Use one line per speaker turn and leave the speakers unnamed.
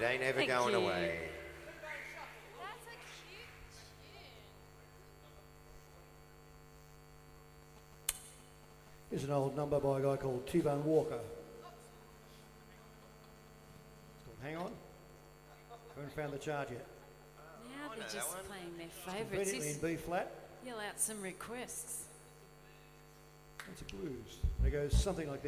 ain't ever
Thank
going
you.
away.
That's a cute tune.
Here's an old number by a guy called T-Bone Walker. It's called Hang On. Haven't found the chart yet.
Now
I
they're
know
just
that one.
playing their
It's
favourites.
conveniently in B flat.
Yell out some requests.
It's a blues. And it goes something like this.